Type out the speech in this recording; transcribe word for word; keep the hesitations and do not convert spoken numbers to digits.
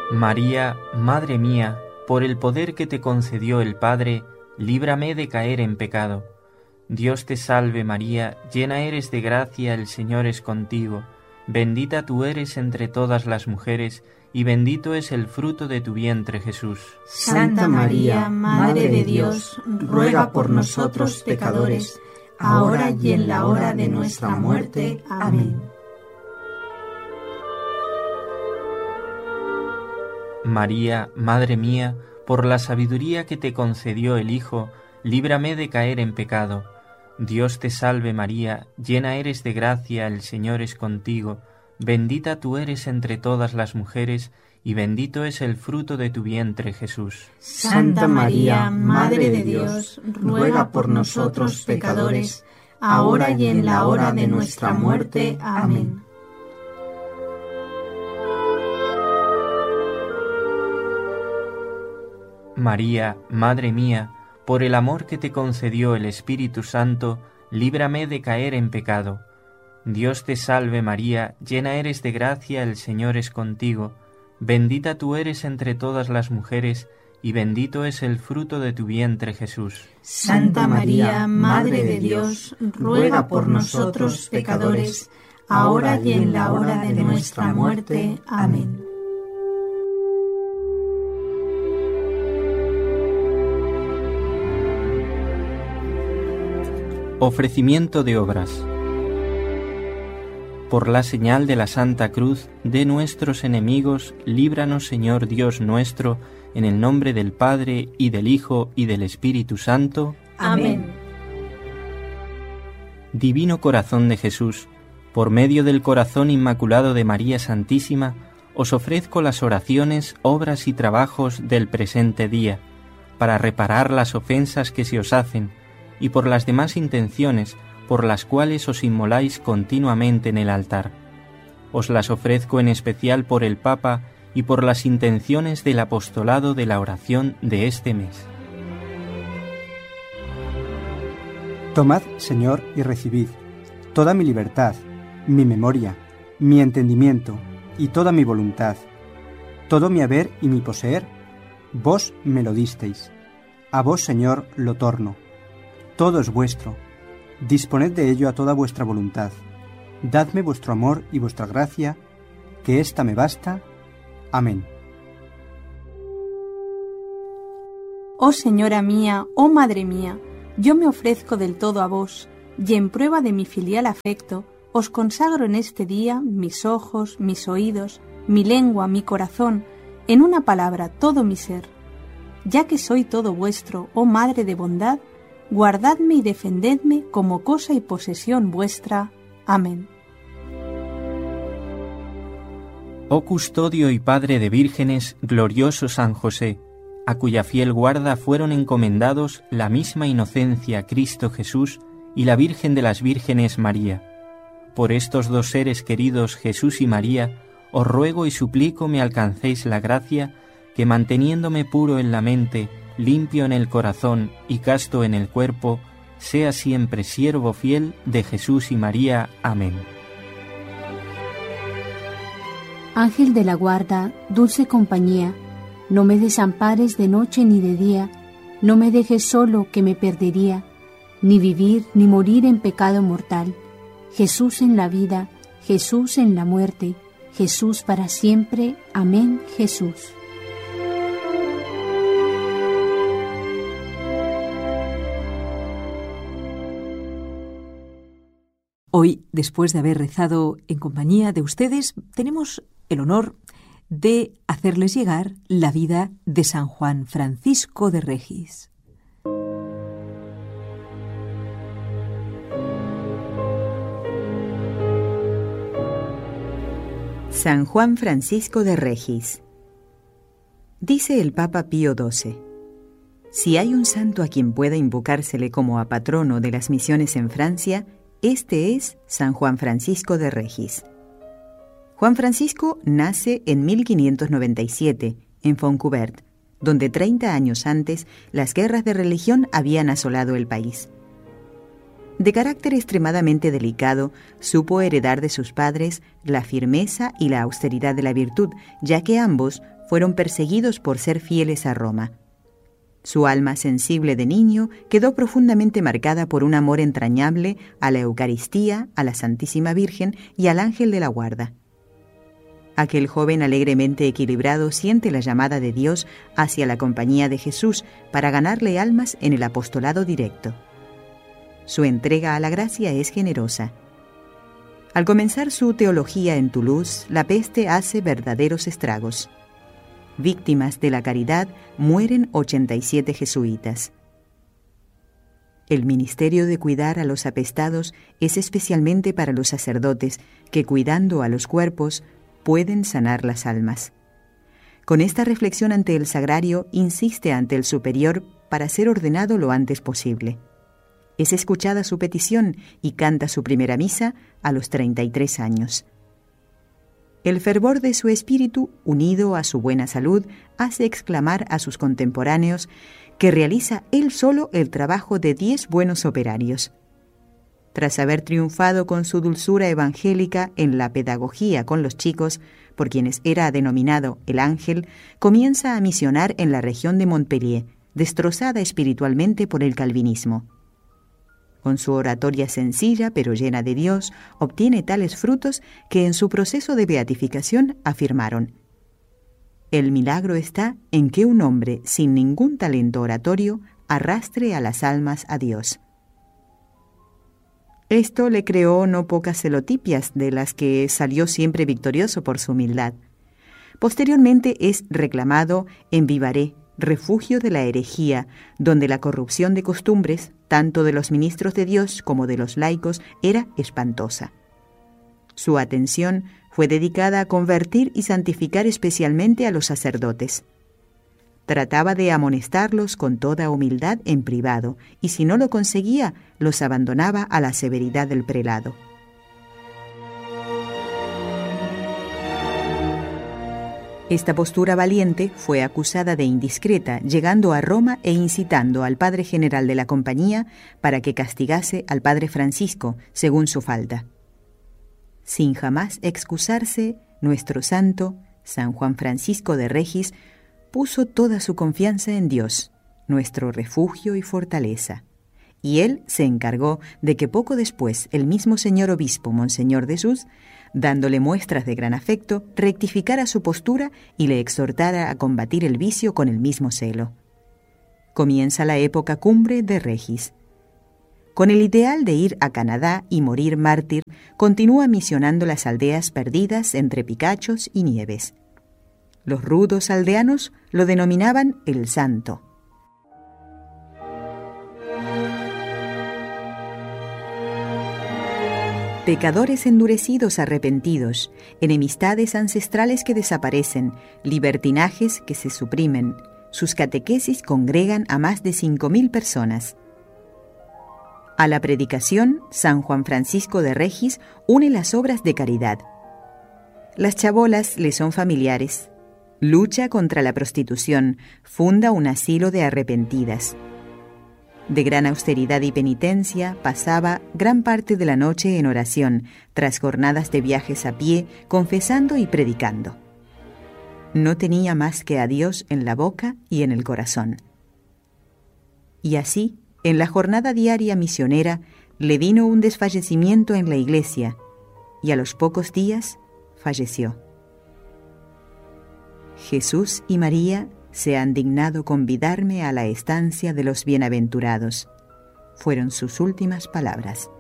María, Madre mía, por el poder que te concedió el Padre, líbrame de caer en pecado. Dios te salve María, llena eres de gracia, el Señor es contigo. Bendita tú eres entre todas las mujeres, y bendito es el fruto de tu vientre, Jesús. Santa María, Madre de Dios, ruega por nosotros pecadores, ahora y en la hora de nuestra muerte. Amén. María, Madre mía, por la sabiduría que te concedió el Hijo, líbrame de caer en pecado. Dios te salve María, llena eres de gracia, el Señor es contigo. Bendita tú eres entre todas las mujeres, y bendito es el fruto de tu vientre, Jesús. Santa María, Madre de Dios, ruega por nosotros pecadores, ahora y en la hora de nuestra muerte. Amén. María, Madre mía, por el amor que te concedió el Espíritu Santo, líbrame de caer en pecado. Dios te salve María, llena eres de gracia, el Señor es contigo. Bendita tú eres entre todas las mujeres, y bendito es el fruto de tu vientre, Jesús. Santa María, Madre de Dios, ruega por nosotros pecadores, ahora y en la hora de nuestra muerte. Amén. Ofrecimiento de obras. Por la señal de la Santa Cruz de nuestros enemigos, líbranos, Señor Dios nuestro, en el nombre del Padre, y del Hijo, y del Espíritu Santo. Amén. Divino Corazón de Jesús, por medio del corazón inmaculado de María Santísima, os ofrezco las oraciones, obras y trabajos del presente día, para reparar las ofensas que se os hacen, y por las demás intenciones por las cuales os inmoláis continuamente en el altar. Os las ofrezco en especial por el Papa y por las intenciones del apostolado de la oración de este mes. Tomad, Señor, y recibid toda mi libertad, mi memoria, mi entendimiento y toda mi voluntad, todo mi haber y mi poseer, vos me lo disteis. A vos, Señor, lo torno. Todo es vuestro. Disponed de ello a toda vuestra voluntad. Dadme vuestro amor y vuestra gracia, que ésta me basta. Amén. Oh Señora mía, oh Madre mía, yo me ofrezco del todo a vos, y en prueba de mi filial afecto, os consagro en este día mis ojos, mis oídos, mi lengua, mi corazón, en una palabra, todo mi ser. Ya que soy todo vuestro, oh Madre de bondad, guardadme y defendedme como cosa y posesión vuestra. Amén. Oh custodio y padre de vírgenes, glorioso San José, a cuya fiel guarda fueron encomendados la misma inocencia Cristo Jesús y la Virgen de las Vírgenes María. Por estos dos seres queridos, Jesús y María, os ruego y suplico me alcancéis la gracia que, manteniéndome puro en la mente, limpio en el corazón y casto en el cuerpo, sea siempre siervo fiel de Jesús y María. Amén. Ángel de la guarda, dulce compañía, no me desampares de noche ni de día, no me dejes solo que me perdería, ni vivir ni morir en pecado mortal. Jesús en la vida, Jesús en la muerte, Jesús para siempre. Amén, Jesús. Hoy, después de haber rezado en compañía de ustedes, tenemos el honor de hacerles llegar la vida de San Juan Francisco de Regis. San Juan Francisco de Regis. Dice el Papa Pío doce: si hay un santo a quien pueda invocársele como a patrono de las misiones en Francia, este es San Juan Francisco de Regis. Juan Francisco nace en mil quinientos noventa y siete, en Foncouvert, donde treinta años antes las guerras de religión habían asolado el país. De carácter extremadamente delicado, supo heredar de sus padres la firmeza y la austeridad de la virtud, ya que ambos fueron perseguidos por ser fieles a Roma. Su alma sensible de niño quedó profundamente marcada por un amor entrañable a la Eucaristía, a la Santísima Virgen y al ángel de la guarda. Aquel joven alegremente equilibrado siente la llamada de Dios hacia la compañía de Jesús para ganarle almas en el apostolado directo. Su entrega a la gracia es generosa. Al comenzar su teología en Toulouse, la peste hace verdaderos estragos. Víctimas de la caridad mueren ochenta y siete jesuitas. El ministerio de cuidar a los apestados es especialmente para los sacerdotes que, cuidando a los cuerpos, pueden sanar las almas. Con esta reflexión ante el sagrario, insiste ante el superior para ser ordenado lo antes posible. Es escuchada su petición y canta su primera misa a los treinta y tres años. El fervor de su espíritu, unido a su buena salud, hace exclamar a sus contemporáneos que realiza él solo el trabajo de diez buenos operarios. Tras haber triunfado con su dulzura evangélica en la pedagogía con los chicos, por quienes era denominado el ángel, comienza a misionar en la región de Montpellier, destrozada espiritualmente por el calvinismo. Con su oratoria sencilla pero llena de Dios, obtiene tales frutos que en su proceso de beatificación afirmaron: el milagro está en que un hombre sin ningún talento oratorio arrastre a las almas a Dios. Esto le creó no pocas celotipias, de las que salió siempre victorioso por su humildad. Posteriormente es reclamado en Vivarais, refugio de la herejía, donde la corrupción de costumbres, tanto de los ministros de Dios como de los laicos, era espantosa. Su atención fue dedicada a convertir y santificar especialmente a los sacerdotes. Trataba de amonestarlos con toda humildad en privado, y si no lo conseguía, los abandonaba a la severidad del prelado. Esta postura valiente fue acusada de indiscreta, llegando a Roma e incitando al padre general de la compañía para que castigase al padre Francisco según su falta. Sin jamás excusarse, nuestro santo, San Juan Francisco de Regis, puso toda su confianza en Dios, nuestro refugio y fortaleza, y él se encargó de que poco después el mismo señor obispo, Monseñor de Sus, dándole muestras de gran afecto, rectificara su postura y le exhortara a combatir el vicio con el mismo celo. Comienza la época cumbre de Regis. Con el ideal de ir a Canadá y morir mártir, continúa misionando las aldeas perdidas entre picachos y nieves. Los rudos aldeanos lo denominaban el Santo. Pecadores endurecidos arrepentidos, enemistades ancestrales que desaparecen, libertinajes que se suprimen. Sus catequesis congregan a más de cinco mil personas. A la predicación, San Juan Francisco de Regis une las obras de caridad. Las chabolas le son familiares. Lucha contra la prostitución, funda un asilo de arrepentidas. De gran austeridad y penitencia, pasaba gran parte de la noche en oración, tras jornadas de viajes a pie, confesando y predicando. No tenía más que a Dios en la boca y en el corazón. Y así, en la jornada diaria misionera, le vino un desfallecimiento en la iglesia, y a los pocos días falleció. Jesús y María se han dignado convidarme a la estancia de los bienaventurados. Fueron sus últimas palabras.